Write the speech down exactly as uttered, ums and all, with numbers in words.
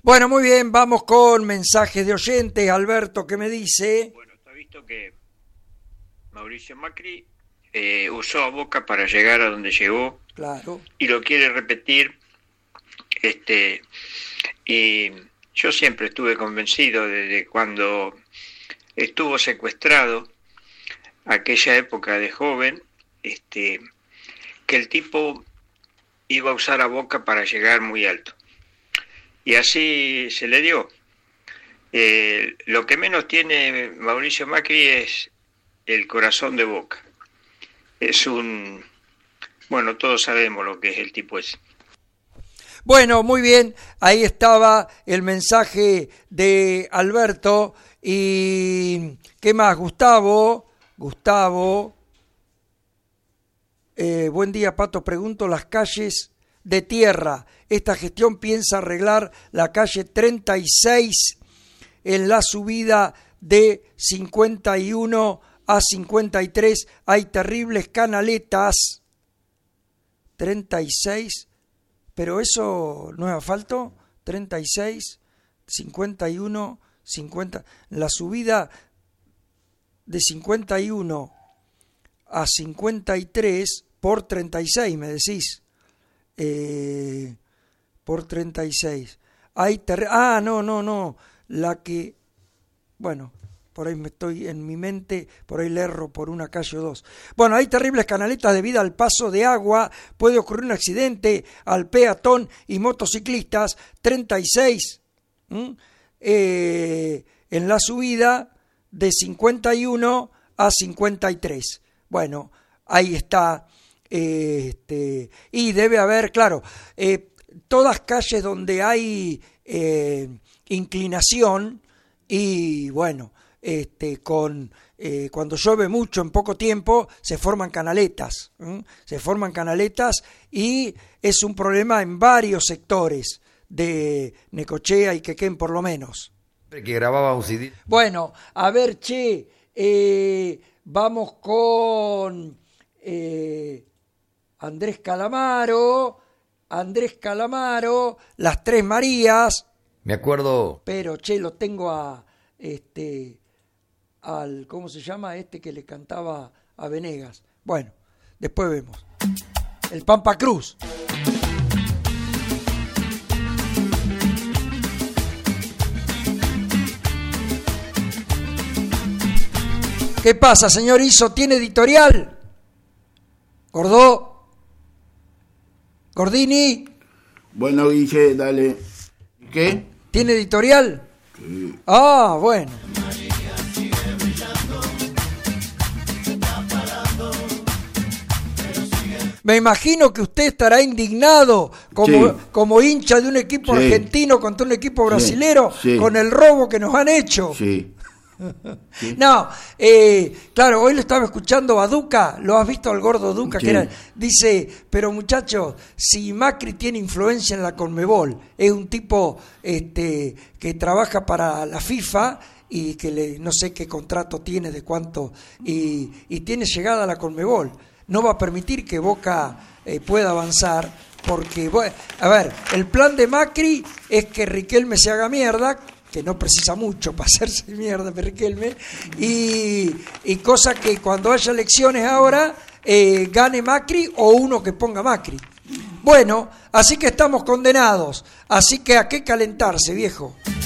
Bueno, muy bien, vamos con mensajes de oyentes. Alberto, ¿qué me dice? Bueno, está visto que Mauricio Macri eh, usó a Boca para llegar a donde llegó. Claro. Y lo quiere repetir. Este, y yo siempre estuve convencido desde cuando estuvo secuestrado, aquella época de joven, este, que el tipo iba a usar a Boca para llegar muy alto. Y así se le dio. Eh, lo que menos tiene Mauricio Macri es el corazón de Boca. Es un... Bueno, todos sabemos lo que es el tipo ese. Bueno, muy bien, ahí estaba el mensaje de Alberto. Y ¿qué más? Gustavo, Gustavo, eh, buen día, Pato, pregunto las calles de tierra. Esta gestión piensa arreglar la calle treinta y seis en la subida de cincuenta y uno a cincuenta y tres. Hay terribles canaletas. treinta y seis, pero eso no es asfalto. treinta y seis, cincuenta y uno, cincuenta. La subida de cincuenta y uno a cincuenta y tres por treinta y seis, me decís. Eh, por treinta y seis. Hay ter- ah, no, no, no. La que, bueno, por ahí me estoy en mi mente, por ahí le erro por una calle o dos. Bueno, hay terribles canaletas debido al paso de agua. Puede ocurrir un accidente al peatón y motociclistas. treinta y seis. ¿Mm? Eh, en la subida de cincuenta y uno a cincuenta y tres. Bueno, ahí está. Eh, este, y debe haber, claro, eh, todas calles donde hay eh, inclinación y bueno, este, con eh, cuando llueve mucho en poco tiempo se forman canaletas, ¿eh? se forman canaletas y es un problema en varios sectores de Necochea y Quequén por lo menos. Que grababa un C D. Bueno, a ver, che, eh, vamos con eh, Andrés Calamaro, Andrés Calamaro, Las Tres Marías. Me acuerdo. Pero, che, lo tengo a, este, al, ¿cómo se llama? Este que le cantaba a Venegas. Bueno, después vemos. El Pampa Cruz. ¿Qué pasa, señor Iso? ¿Tiene editorial? ¿Gordó? ¿Gordini? Bueno, Guille, dale. ¿Qué? ¿Tiene editorial? Sí. Ah, bueno. Me imagino que usted estará indignado como, Sí. como hincha de un equipo Sí. argentino contra un equipo brasilero Sí. con el robo que nos han hecho. Sí. Sí. No, eh, claro, hoy lo estaba escuchando a Duca, lo has visto al gordo Duca, Sí. que era, dice, pero muchachos, si Macri tiene influencia en la Conmebol, es un tipo este, que trabaja para la FIFA y que le, no sé qué contrato tiene, de cuánto, y, y tiene llegada a la Conmebol, no va a permitir que Boca eh, pueda avanzar, porque, bueno, a ver, el plan de Macri es que Riquelme se haga mierda, que no precisa mucho para hacerse mierda, Riquelme, y, y cosa que cuando haya elecciones ahora, eh, gane Macri o uno que ponga Macri. Bueno, así que estamos condenados, así que a qué calentarse, viejo.